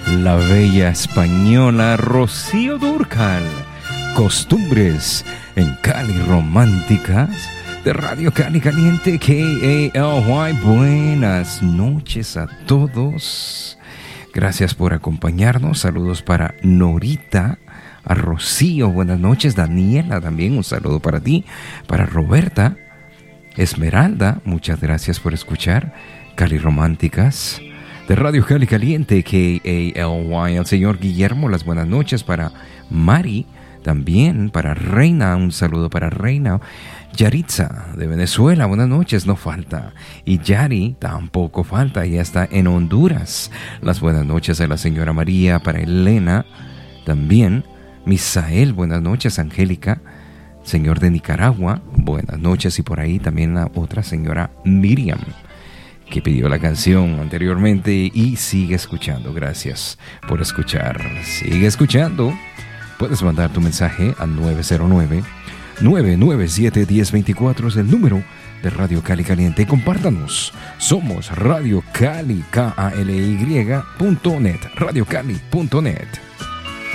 la bella española Rocío Dúrcal. Costumbres en Cali Románticas de Radio Cali Caliente KALY. Buenas noches a todos. Gracias por acompañarnos. Saludos para Norita, a Rocío, buenas noches. Daniela también, un saludo para ti. Para Roberta, Esmeralda, muchas gracias por escuchar Cali Románticas de Radio Cali Caliente KALY. Al señor Guillermo, las buenas noches. Para Mari, también para Reina, un saludo para Reina. Yaritza de Venezuela, buenas noches, no falta. Y Yari tampoco falta, ya está en Honduras. Las buenas noches a la señora María. Para Elena también. Misael, buenas noches. Angélica, señor de Nicaragua, buenas noches. Y por ahí también la otra señora Miriam, que pidió la canción anteriormente y sigue escuchando. Gracias por escuchar. Sigue escuchando. Puedes mandar tu mensaje al 909-997-1024. Es el número de Radio Cali Caliente. Compártanos. Somos Radio Cali, KALY.net. RadioCali.net.